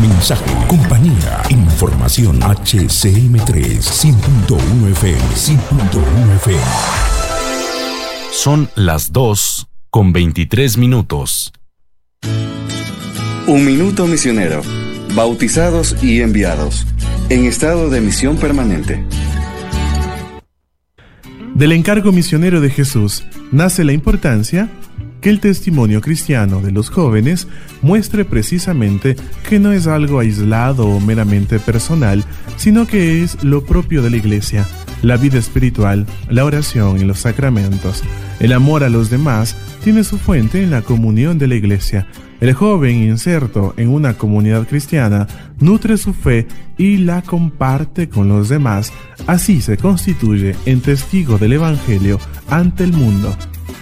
mensaje, compañía, información. HCM3 100.1 FM, 100.1 FM. Son las 2:23. Un minuto misionero. Bautizados y enviados. En estado de misión permanente. Del encargo misionero de Jesús nace la importancia que el testimonio cristiano de los jóvenes muestre precisamente que no es algo aislado o meramente personal, sino que es lo propio de la Iglesia, la vida espiritual, la oración y los sacramentos. El amor a los demás tiene su fuente en la comunión de la Iglesia. El joven inserto en una comunidad cristiana nutre su fe y la comparte con los demás. Así se constituye en testigo del Evangelio ante el mundo.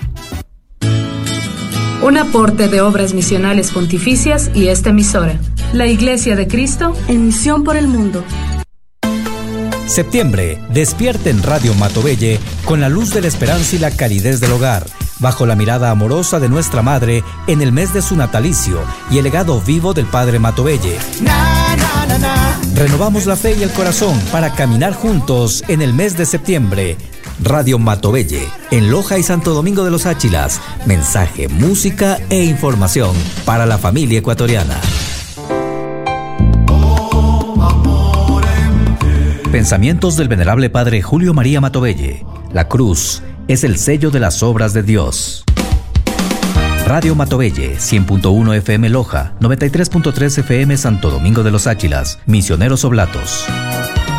Un aporte de Obras Misionales Pontificias y esta emisora. La Iglesia de Cristo en misión por el mundo. Septiembre, despierta en Radio Matovelle con la luz de la esperanza y la calidez del hogar, bajo la mirada amorosa de nuestra Madre en el mes de su natalicio y el legado vivo del Padre Matovelle. Renovamos la fe y el corazón para caminar juntos en el mes de septiembre. Radio Matovelle, en Loja y Santo Domingo de los Áchilas. Mensaje, música e información para la familia ecuatoriana. Pensamientos del venerable Padre Julio María Matovelle. La cruz es el sello de las obras de Dios. Radio Matovelle, 100.1 FM Loja, 93.3 FM Santo Domingo de los Áchilas, Misioneros Oblatos.